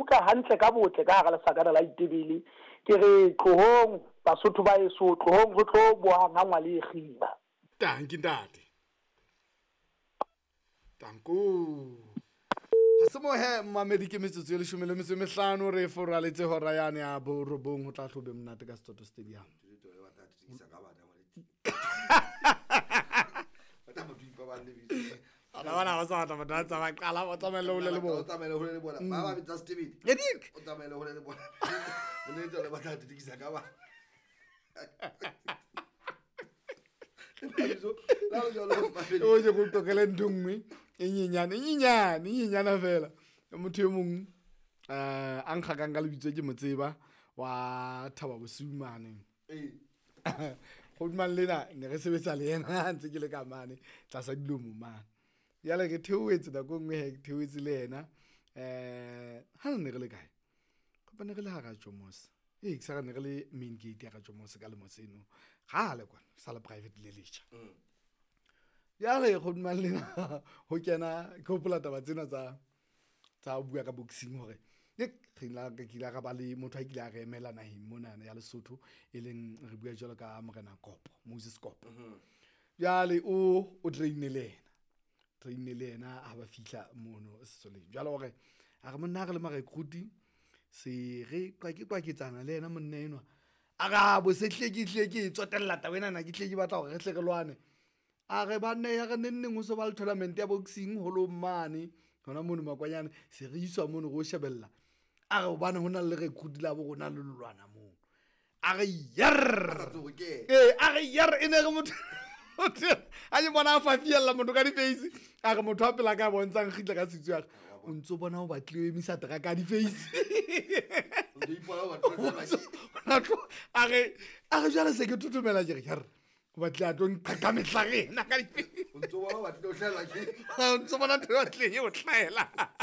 utlwa hantle ka botle ka hara lesakana la ditebele ke re tlohong Basotho ba eso tlohong ho tlo boa ngwa le khiba Tanki ntate. Tanko. Hasimo he mamedi ke metsotso le 15 re foraletse hora yane ya bo robong ho tla hlobe mnate ka Stoto Stadium. Ana bana ba sa ba tsa ba qala ba tsamaela ho le bona. Tsamaela ho le bona. Ba bitsa Steven. Edik. O tsamaela ho le bona. O ne tlo le batla dikisa ka ba. O je go tokela ndungwe enyenyana fela motho e mong ang khakang ka lebitso ke motseba wa Thaba Bosumane go man lena ne re sebetsa le yena ntse ke le ka mane tla sa dilomo man ya le ke theoetse da go ngwe ke theoetse le yena ha ne re le kae ka ne re le ha ga Jomos ke sa ne re le main gate ya ga Jomos ka le moseno ga le kwa sa le private le lecha ya le go man lena ho kena go polata ba tsena tsa bua ka boxing hore ke la ka kila ka ba le motho a kila ga emela naheng mona ya Lesotho e leng re bua jalo ka Morena Kopo Moses Kopo ya le o trainele yena a ba fihla mono sesole jalo hore a re monna re le marekruti se re kwa ke tsana le yena monna enwa a ga bo se hleke ke tsotella tawena na ke hleke batla hore re hle re lwane a re ba nne ya re nenneng o so ba le tournament ya boxing holo mane hona mono makwanyana se re iswa mono go shebella a re bana hona le re khudila bo gona le lwana mono a re yar a re yar ene re motho a je bona fa fiela motho ka di face a re motho a pela ka bontshang khitla ka sitso ya o ntse bona o batle emisa tra ka di face a re jala se ke tutumela je yar o batle a tlo nqaka mehlagena ka di face o ntse bona o batle o hlela ke o ntse bona tlo tleng o tlaela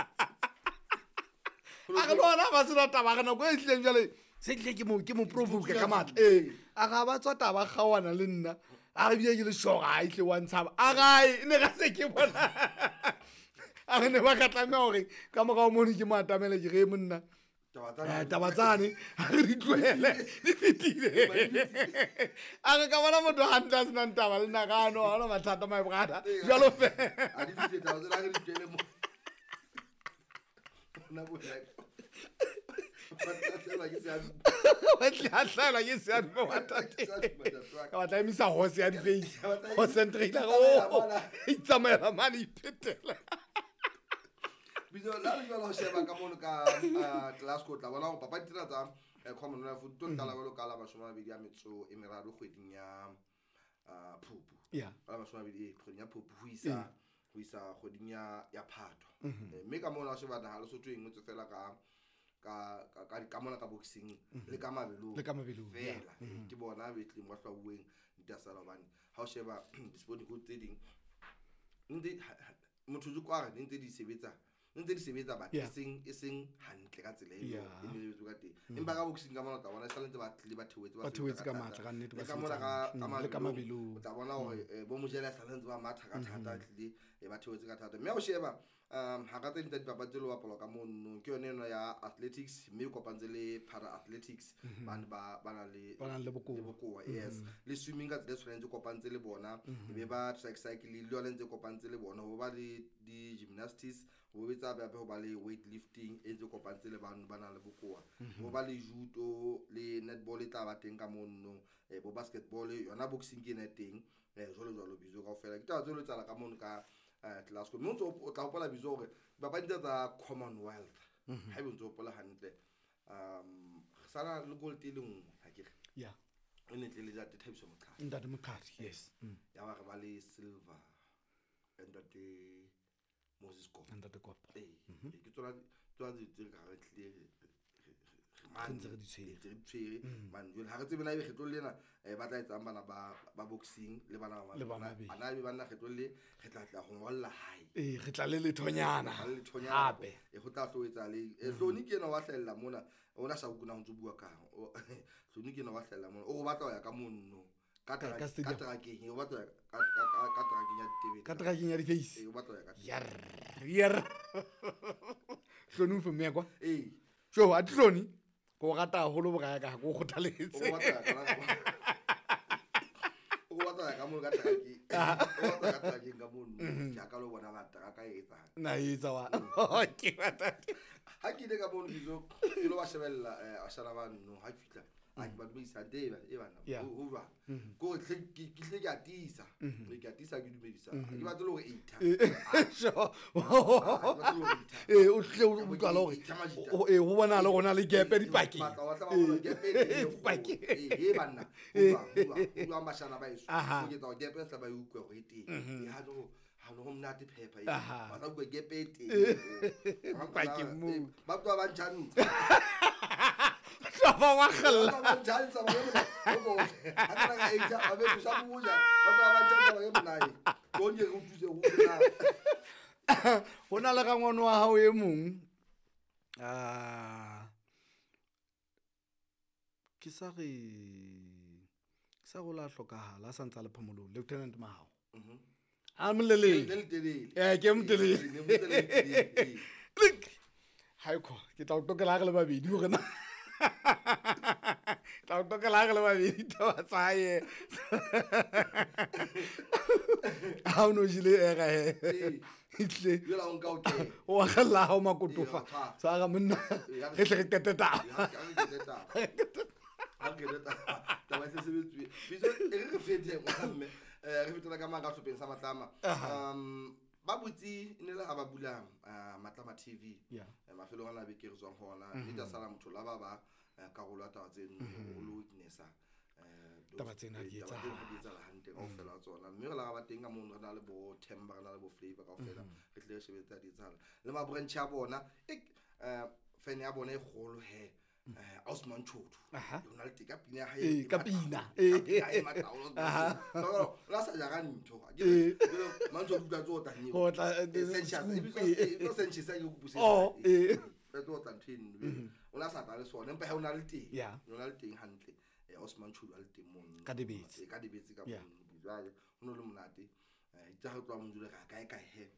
a re lona ba se taba ga nako e tleng jale se tle ke mo provoke ka matla a ga ba tswa taba gawana le nna a re bile ke le shoga a itle wa ntshaba a gae ne ga se ke bona a re ne ba ka tlame hore ka moga o mone ke matamele ke ge monna tabatsane a re di tlohele di fetile a re ka bona motho hantle a senang taba le nagano a ona mathata my brother jalo fe a di fitile taba tsela ke di tele mo na bo ya batla ke se a mo watate ka batla emisa hose ya di face ho centrela go itsamela mani ipetela bizo la le ba sheba ka mono ka Glasgow tla bona go papa ditira tsa Commonwealth to tla la ka la mashoma ba ya metso e meraro kgweding ya Phupu ya la mashoma ba kgweding ya Phupu ho isa kgweding ya Phato mme ka mono a sheba na ha le sotho engwe tse fela ka mona ka boxing le ka mabelo fela ke bona betle mo hla bueng ntasala bane ha o sheba sport go tse ding ntse motho jo kwa re ntse di sebetsa ba e seng hantle ka tsela e le ka teng empa ka boxing ka mona ta bona sa lentse ba tle ba thewetse ka matla ka nnete ba ka mona ka mabelo o tla bona hore bo mojela sa lentse ba matha ka thata tle ba thewetse ka thata mme o sheba ha ka tsentse dipapatso le bapalo ka mono ke yone ya athletics mme o kopantse le para athletics ba na le bokoa yes le swimming ka tsela tshwanetse kopantse le bona ebe ba track cycling le yone ntse kopantse le bona ho ba le di gymnastics ho betsa ba ho ba le weightlifting e ntse kopantse le bana ba na le bokoa ho ba le judo le netball e tla ba teng ka mono bo basketball yona boxing ke ne teng jolo bizo ka ofela ke taba tselo tsala ka mono ka Glasgow mo o tla hopola bizo hore ba bantse tsa Commonwealth ha e ntse hopola hantle sana le gold e leng ha ke ya o ne tle le ja Thabiso Mokhathi ntate Mokhathi yes ya ba re ba le silver ntate Moses Kopo ntate Kopo ke tsona di ka re tle ntse re di tshwere man jole ha re tsebe na e kgetlo lena ba tla etsang bana ba boxing le bana ba bana be bana kgetlo le re tla go ngolla hae re tla le lethonyana hape go tla tlo etsa le hloni ke ena wa hlella mona ona sa ukuna ho bua ka hloni ke ena wa hlella mona o batla ya ka monno ka trakeng o batla ka trakeng ya ditebe ka trakeng ya di face o batla ya ka yar hloni fo mekwa jo a tloni go rata haholo bogae ka go kgothaletse o batla ka mo ka traki o batla ka traki ka mo ja ka lo bona batla ka etsa na etsa wa ke batla ha ke ile ka bona bizo ke lo ba shebella a shala banno ha fitla a ke ba dumedisa deba e bana o ba go ke hle ke atisa ke dumedisa ke batla lo eita sho o tle o utlwa lo go bona le gona le gepe dipaki dipaki e bana o ba mashana ba iso ke tla gepe sa ba ukwe go ite ha no go mna diphepha ba tla go gepe ite paki mo ba twa ba ntshang ba wa khalla ba ntshang sa ba mo ha ka ga eita ba be tsa buja ba twa ba ntshang ba mo nai go nye go tuse go na hona le ga ngwana wa hao e mong ke sa go la hlokahala sa ntse le phomolong lieutenant Mahao a molele ke motelele haiko ke tla o tokela ga le babedi go na tla o tokela ga le babedi taba tsaye ha o no jile e ga he itle yo la un ka okay o ga la o makotofa sa ga monna ge tle ke teteta ta ba se sebetsi biso e re fete ngwamme re fetela ka manga tlhopeng sa matlama ba butsi ne le ha ba bula matlama TV mafelo a na be ke re tswang gona e tla sala motho la ba ka go lata tseno o lo witnessa taba tsena di etsa hantle ka ofela tsona mme re la ba teng ka mo re na le bo Timber na le bo Flavor ka ofela re tle re shebetsa di tsala le ma branch ya bona fan ya bona e golo he Osman Chotu yona le tika pina ya hae ka pina e mataolo la sa ja ga ntho ke mantsho ka tsota ni go tla essentials e bitso essentials e go busetsa e tsota ntweng o la sa ta le sona empa ha ona le teng yona le teng hantle Osman Chotu a le teng mo ka dibetsi ka mo jwale ho no le monate itse ga tswa mo dule ga kae kae he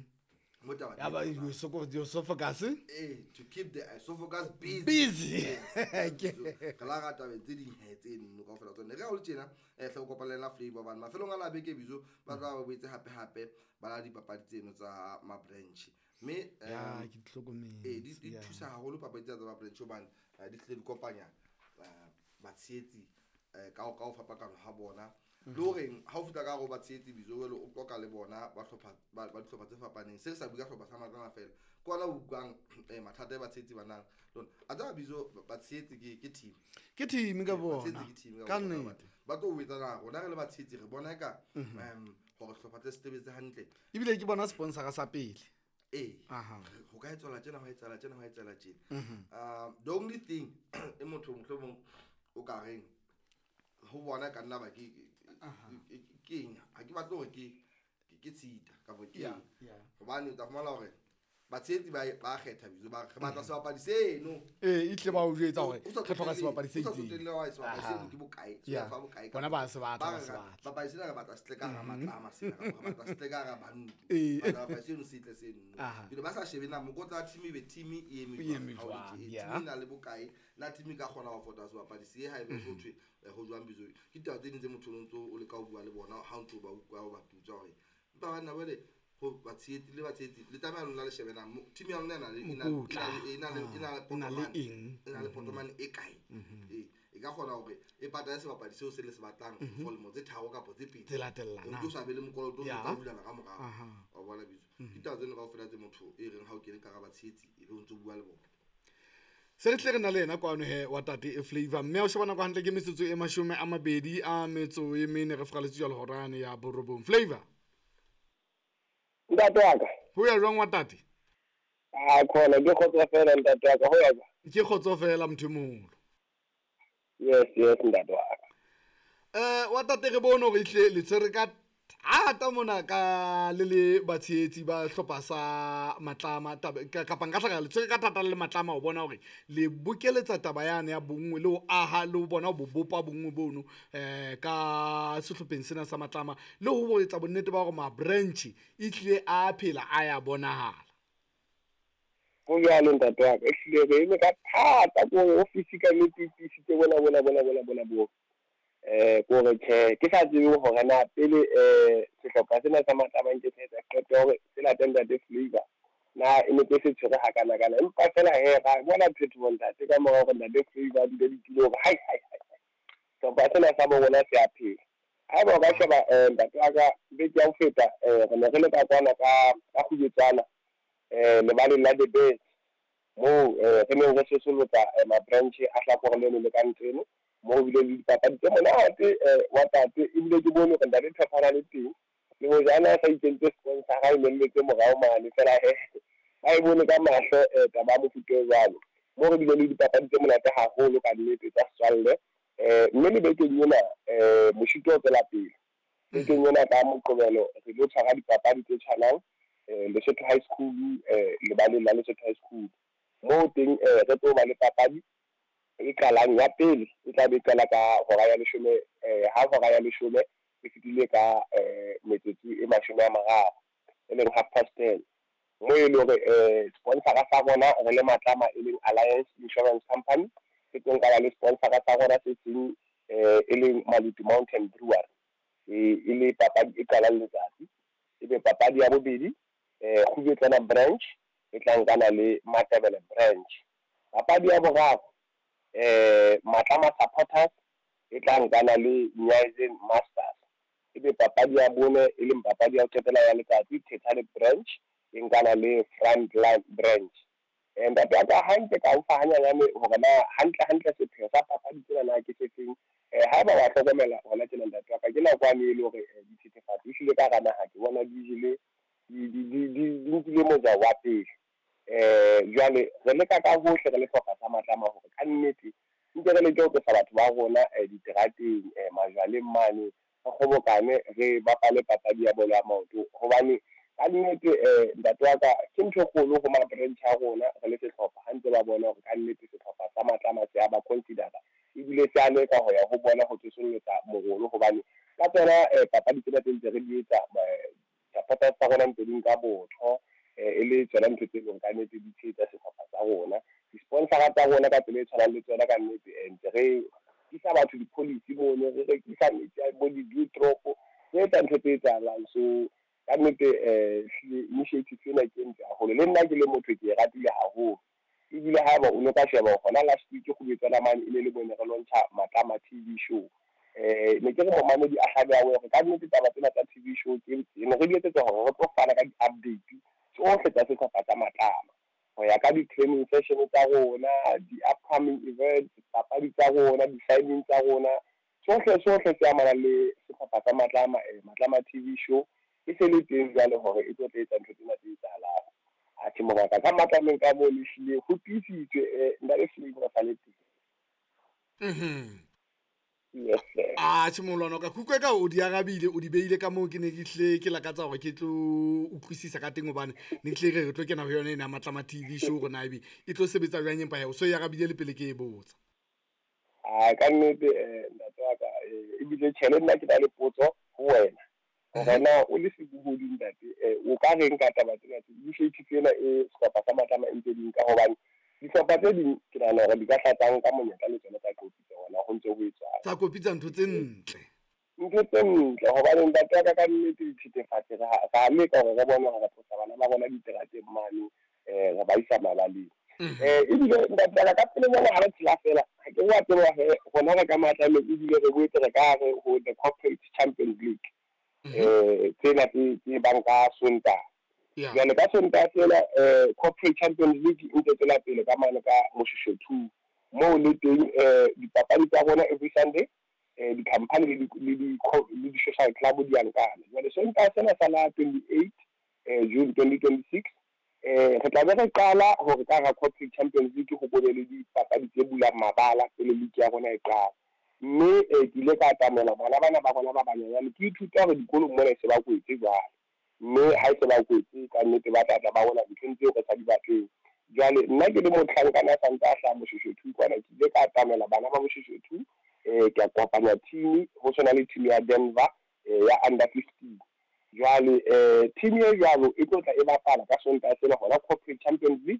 ya ba you esophagus to keep the esophagus busy ka la gata be tse di hetse nno ka fela tsone re ga o tsena hle go kopalela Flavor bana mafelong a la beke bizo ba tla ba boetse hape ba la dipapadi tseno tsa ma branch mme ya ke tlhokometse di thusa haholo papadi tsa ma branch bana di tle di kopanya ba tsietsi ka o fapakano ha bona loreng ha o fita ka go ba tsietsi bizo wele o tloka le bona ba tlhopha tse fapaneng se sa buka tlhopha sa matlana fela kwana o buang mathata ba tsietsi bana lona a tla bizo ba tsietsi ke team ka bona ka nne ba tlo wetsa rona re le ba tsietsi re bona ka go tlhopha tse stebetse hantle ibile ke bona sponsor sa pele go ka etsela tsena go etsela tsena the only thing e motho mohlomong o ka reng ho bona ka nna ba ke ha ke batla gore ke tsita ka bo ke gobane o tla fumana gore batshetsi ba kgetha bizo ba re batla sebapadi seno itle ba o jetsa gore ke tlhoka sebapadi se itseng ke bokae fa bokae bona ba se batla ba ba sena ga batla setle ka ga matlama sena ga batla setle ka ga bantu ba ba seno setle seno ile ba sa shebe na mo go tla team be team e emi team na le bokae na team ka gona go fota sebapadi se ha e be go thwe go jwang bizo ke taba tse ntse motho ntse o le ka o bua le bona ha ntse ba o ba tutsa gore ba bana bale go batsietsi le tama lona le shebena team ya lona ina le potoman e kae e ka gona gore e patala sebapadi seo se le se batlang for le mo tse tharo ka potse pedi tse latellana o sa be le mokoloto o ka bulana ka morago wa bona bitso ke taba tseno ka ofela tse motho e reng ha o kene ka ga batsietsi e be o ntse o bua le bona se re tle re na le ena kwano he wa tate e Flavor mme o shebana kwa hantle ke metsotso e 20 a metso e mene re fgaletse jalo horane ya borobong Flavor ntate wa ka ho ya jwang wa tate khona ke khotsa fela ntate wa ka ho ya ke khotsa fela mthemolo yes ntate wa ka wa tate re bone go itle le tsere ka thata mona ka le batshetsi ba hlopha sa matlama ka panga tla le tsere ka thata le matlama o bona gore le bukeletsa taba yana ya bongwe le o aha le o bona bo bopa bongwe bono ka sehlopheng sena sa matlama le ho boetsa bonnete ba gore ma branch itlile a phela a ya bonahala go jalo ntate wa ka ehlile re eme ka thata ko office ka nnete bona bo kore ke sa tsebe gore na pele sehlopha sena sa Matlamang ke tsetsa qeto gore se lateng ntate Flavor na e ne ke se tshwere hakana empa fela he ba bona phetogo ntate ka mora gore ntate Flavor di ditilo gore hai sehlopha sena sa bona se a phela ha ba ba sheba ntate wa ka be ke a feta re ne re le ka kwana ka khujetsana le ba la the best mo re ne re se solotsa ma branch a tla go le le ka ntseno mo bile le dipapadi tse monate wa tate e bile ke bone go ntate Thapana le teng le go jana sa ikentse sponsor ga ile le ke morao mane fela ba e bone ka mahlo taba mo futo jalo mo re bile le dipapadi tse monate haholo ka nnete tsa swalle mme le beke nyena moshito tsela pele beke nyena ka moqobelo re lo tshwara dipapadi tse tshwanang Lesotho High School le ba le la Lesotho High School mo teng re tlo ba le papadi e qalang ya pele e tla be qala ka hora ya 10 ha hora ya 10 e fitile ka metsotso e 30 e leng 10:30 mo e le re sponsor sa rona re le Matlama e leng Alliance Insurance Company ke teng ka le sponsor sa rona se tseng e leng Maluti Mountain Brewery e le papadi e qalang letsatsi e be papadi ya bobedi Khujetsana branch e tlankana le Matabele branch papadi ya boraro Matlama supporters e tlankana le Nyazen Masters e be papadi ya bone e leng papadi ya qetela ya letsatsi Thethane branch e nkana le Frontline branch and ka hantle ka ufa hanyane hore na hantle sepheo sa papadi tsena na ke sefeng ha ba hlokomela hona tjena ntate ka ke la kwane e le hore dithethefatsi e hlile ka gana ha ke bona di jile di nkile moja wa pele jwale re le ka hohle re le hloka sa Matlama hore ka nnete ntse re le ke go sa batho ba rona diterateng majwaleng mane go gobokane re bapale papadi ya bola ya maoto hobane ka nnete ntate wa ka ke ntho kgolo go ma branch a rona re le sehlopha hantse ba bona hore ka nnete sehlopha sa Matlama se a ba consider ebile se a leka ho ya ho bona go tsosolletsa mogolo hobane ka tsena papadi tsena tse ntse re di etsa supporters tsa rona ntse di nka botho e le tsona ntho tse leng ka nnete di tshehetsa sehlopha sa rona di-sponsor tsa rona ka tsela e tshwanang le tsona ka nnete ntse re isa batho di-policy mono re rekisa metsi a bo di-dropo re etsa ntho tse etsahalang so ka nnete initiative ena ke ntle haholo le nna ke le motho ke e ratile haholo ebile haeba o ne ka sheba gona last week go betsana mane e le bone re launcha Matlama TV show ne ke re momamedi a gabe a gore ka nnete taba tsena tsa TV show ke ne re di etsetsa gore re tlo fana ka di-update tsohle tsa sehlopha tsa Matlama go ya ka di-training session tsa rona di-upcoming events papadi tsa rona di-signing tsa rona sohle se amana le sehlopha tsa Matlama Matlama TV show e se le teng jwale gore e tlo tletsa ntho tsena tse etsahalang a ke mobaka ka Matlameng ka mo le hlile go tisitswe nda le Flavor sa le teng yes sir tshimolwana ka kukwe ka o di agabile o di beile ka moo ke ne ke hle ke lakatsa gore ke tlo utlwisisa ka teng hobane ne ke hle re tlo kena ho yona ena Matlama TV show go na e tlo sebetsa jwang empa ya o so ya agabile le pele ke e botsa ka nnete ntate wa ka e bile tshele nna ke na le potso ho wena gore na o le sebuhudi ntate o ka reng ka taba tsena tse di shitse ena sehlopha sa Matlama ntse di nka hobane dihlopha tse ding ke nahana gore di ka hlatsang ka monyetla le tsona tsa kopi tsa ona go ntse ho etswa tsa kopi tsa ntho tse ntle hobane ntate wa ka nnete dithethefatsi ra leka gore re bone gore tlosa bana ba bona diterateng mane re ba isa mabaleng ebile ntate wa ka pele bona ha re tshela fela ha ke wa tseba gona re ka Matlame ebile re boetse re ka re ho the Corporate Champions League tsena tse banka Sontaga jwale ka Sontaga tsela Corporate Champions League e ntse tsela pele ka mane ka Moshushu 2 mo le teng dipapadi tsa rona every Sunday di-company le di-social club di yankana jwale Sontaga sena sa la 28 June 2026 re tla be re qala hore ka ga Corporate Champions League go bone le dipapadi tse bulang mabala pele league ya rona e qala mme ke ile ka atamela bana ba rona ba banyane ke ithuta gore dikolong mona se ba kwetse jwale mme ha se ba kwetse ka nnete ba tla ba bona ditho tseo re sa di batleng jwale nna ke le motlhankana sa ntse a hla Moshushu 2 kwana ke ile ka atamela bana ba Moshushu 2 ke a kopanya team ho sona le team ya Denver ya under 15 jwale team e jalo e tlo tla e bapala ka Sontaga sena hona Corporate Champions League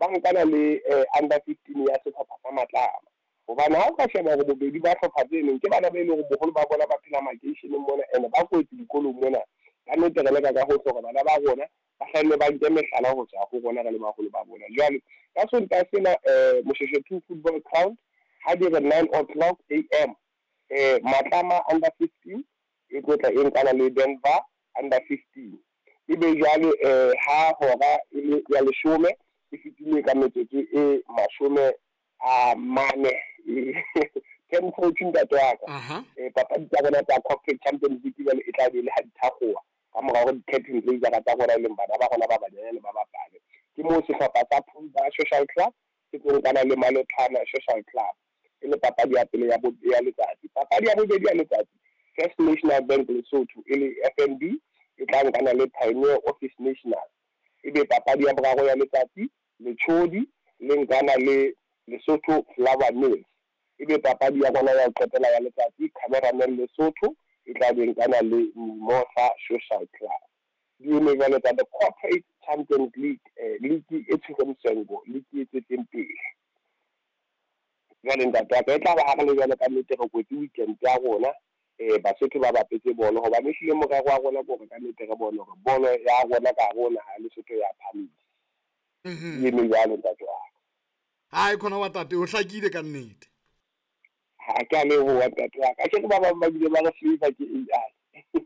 ba nkana le under 15 ya setlhopha sa Matlama gobane ha o ka sheba go bobedi ba tlhopha tseneng ke bana ba ile go bogolo ba bona ba phela makeisheneng mona ene ba kwetse dikolong mona ka nnete re leka ka go tloga bana ba rona ba hlale ba nke mehlala go tswa go bona re le bagolo ba bona jwale ka sonta sena Mosheshe 2 football ground ha di re 9:00 AM Matlama under 15 e tlotla e nkana le Denver under 15 ebe jwale ha hora ile ya leshome e fitile ka metsotso e mashome a mane 10-14 tatwaka papadi tsa bona tsa Cocktail Champions League jwale e tla be le ha dithakgoa ka morao go di-captain tsa tsa bona le bana ba gona ba banyane le ba bapale ke mo sehlopha sa Pumba Social Club se tsongana le Malothana Social Club e le papadi ya pele ya letsatsi papadi ya bobedi ya letsatsi First National Bank Lesotho e le FNB e tla nkana le Pioneer Office National ebe papadi ya boraro ya letsatsi Lechodi le nkana le Lesotho Flower Mills ebe papadi ya bona ya qetela ya letsatsi Cameraman Lesotho e tla be nkana le Mimosa Social Club di eme jwale tsa the Corporate Champions League league e tshegomsengo league e tsetseng pele jwale ntate ya ka e tla ba ha le jwale ka nnete re kwetse weekend ya rona Basotho ba bapetse bolo hobane ehlile morero wa rona gore ka nnete re bone gore bolo ya rona ka rona ha Lesotho ya phamisa e eme jwalo ntate wa hai khona wa tate o hlakile ka nnete ha ke a le ho wa tate wa ka ke ba ba bile ba re flavor ke AI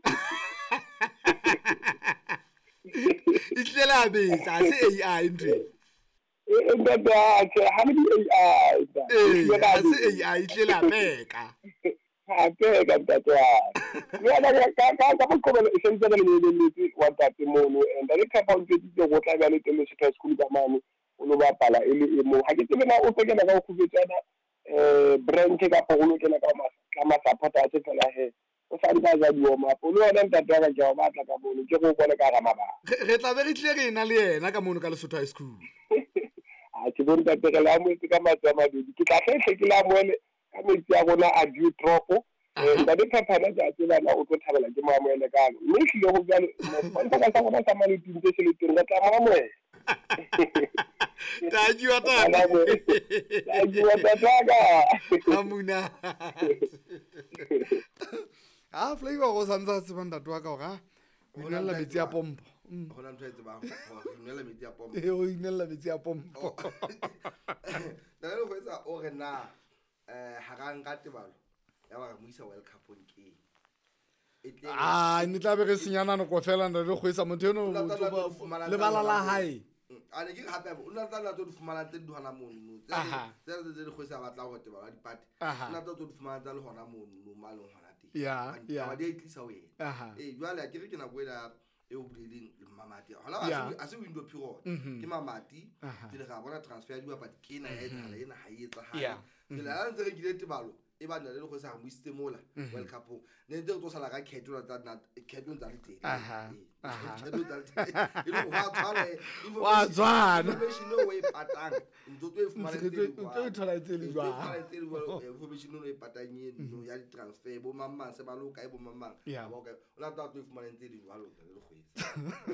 itlela betsa se AI ntwe ntate wa ka ha di AI ha se AI itlela beka hape ka ntate wa ka boqobelo e sentse le lebeletse wa tate mono and le khapa o ntse go tla ga le tele se school ka mane o lo bapala e le mo ha ke tsebe na o fekela ka go khubetsana branch ka pogolo ke na ka ma supporter a tsela he o sa nka za diwa mapo le wena ntate wa ka ke ba tla ka bono ke go bona ka ga mabaka re tla be re tle re ina le yena ka mono ka Lesotho High School a ke bona ntate ke la mo ka matsa mabedi ke tla hle ke la moele ka metsi a rona a due tropo ba di phapana tsa tsela na o tlo thabela ke mamoele ka no mme hlile go bjale mo ka sa gona sa mane tinte se le teng ka tla mamoele tajiwa tata amuna flavor go santsa se banda twa ka ga o nella metsi a pompo gona ntwe tse ba go nella metsi a pompo o nella metsi a pompo da le go etsa o re na ha ga nka tebalo ya ba mo isa World Cup on ke ni tla be re senyana no go fela nda le go isa motho no le bala la hae a ne ke gape o nna tla tlo di fumana tse di hona mono tse di go isa batla go tebala di party nna tlo di fumana tsa le hona mono malong hona ti ya ba di tlisa wena jwale a ke re ke na go ela e o buleleng le mamati hona a se window period ke mamati ke le ga bona transfer di ba but ke na ya etsala ena ha e etsa ha ke la ntse re gile tebalo e ba nna le go sa mo isitse mola World Cup ne ntse go tsala ka khetlo tsa tsa le teng khetlo tsa e le go tsala wa tswana information o e patang ntse tlo e fumana o thola tsele jwa information o e patang no ya di transfer bo mamma se ba loka e bo mamma ba ka o la tlo e fumana ntse di jwalo le go isa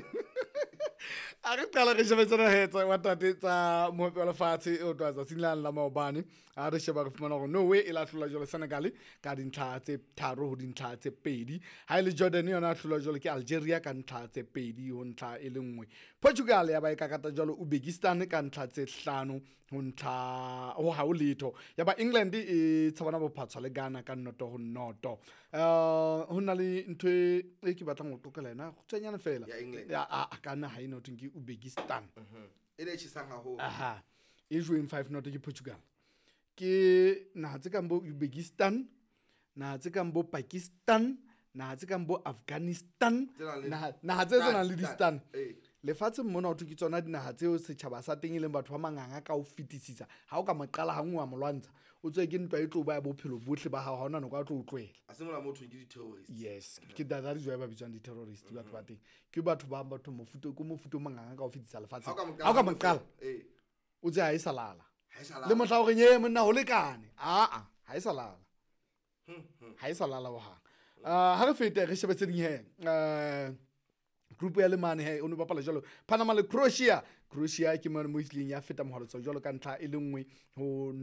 a re qala re shebetsana hetsa wa tate tsa mohopelo fatshe o twa tsinlang la maobane a re sheba re fumana go Norway e la hlola jole Senegal ka dintlha tse 3 ho dintlha tse 2 ha ile Jordan yona a hlola jole ke Algeria ka dintlha tse 2 ho ntlha e le nngwe Portugal ya ba e kakata jalo Uzbekistan ka dintlha tse 5 ho ntlha ho ha o letho ya ba England e tshabana bophatswa le Ghana ka noto ho noto ho na le ntwe e ke batlang go tokela ena go tsanyana fela ya a kana ha ino tingi Uzbekistan e le tshanga ho e join 5 noto ke Portugal ke na tse kambo Uzbekistan na tse kambo Pakistan na tse kambo Afghanistan na tse tsona le distan lefatshe mona o thuki tsona dinaga tseo setšhaba sa teng ile batho ba manganga ka o fetisisa ha o ka maqala hangwe wa molwantsha o tswe ke ntwa e tlo ba bophelo bohle ba ha hona no ka tlo utlwela a se mola motho ke di terrorist yes ke dada di jwa ba bitswang di terrorist batho ba teng ke batho ba batho mofuto ko mofuto manganga ka o fetisa lefatshe ha o ka maqala o tse ha e salala le motla o re nye monna ho lekane ha e salala ha e salala wa ha re fete re shebetse ding he group ya le mane he o no bapala jalo Panama le Croatia Croatia ke mane mo itleng ya feta mohalotsa jwalo ka ntlha e le nngwe ho